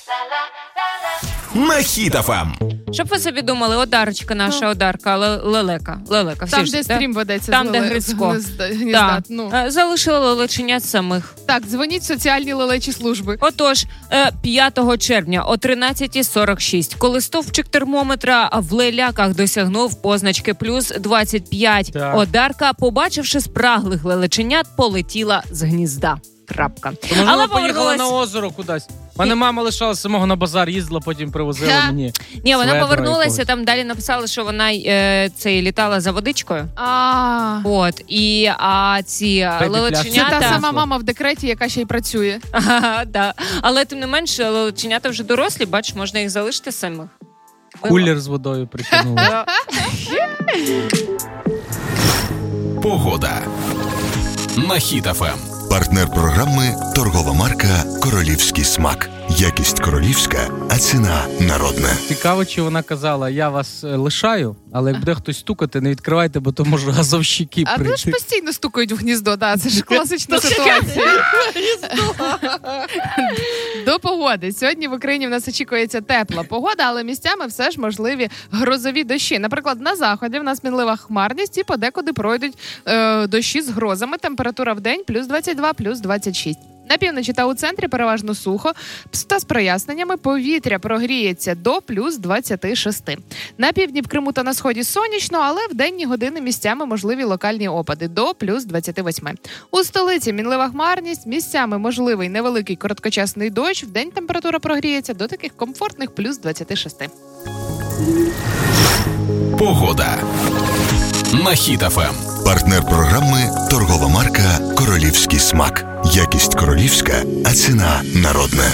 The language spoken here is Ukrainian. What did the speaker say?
На Хіт ФМ. Щоб ви собі думали, Одарочка наша, Одарка, Лелека. Всі там, ж, де стрім ведеться. там, де Грицько. Гнізда. Залишила лелеченят самих. Так, дзвоніть в соціальні лелечі служби. Отож, 5 червня о 13:46, коли стовпчик термометра в Леляках досягнув позначки плюс 25, так. Одарка, побачивши спраглих лелеченят, полетіла з гнізда. Крапка. Але поїхала на озеро кудись. Мене мама лишала самого на базар, їздила, потім привозила мені. Ні, вона сведра повернулася, якогось. там далі написали, що вона літала за водичкою. От, і ці Це лелеченята... та сама мама в декреті, яка ще й працює. Да. Але тим не менше, лелеченята вже дорослі, бачиш, можна їх залишити самих. Кулер з водою притягнули. Погода. На Хіт ФМ. Партнер програми – торгова марка «Королівський смак». Якість королівська, а ціна народна. Цікаво, чи вона казала, я вас лишаю, але як буде хтось стукати, не відкривайте, бо то може газовщики А прийти. то ж постійно стукають в гніздо, це ж класична ситуація. До погоди. Сьогодні в Україні в нас очікується тепла погода, але місцями все ж можливі грозові дощі. Наприклад, на заході в нас мінлива хмарність і подекуди пройдуть дощі з грозами. Температура в день плюс 22, плюс 26. На півночі та у центрі переважно сухо, та з проясненнями повітря прогріється до плюс 26. На півдні в Криму та на сході сонячно, але в денні години місцями можливі локальні опади до плюс 28. У столиці мінлива хмарність, місцями можливий невеликий короткочасний дощ, в день температура прогріється до таких комфортних плюс 26. Погода. На Хіт ФМ. Партнер програми – торгова марка «Королівський смак». Якість королівська, а ціна народна.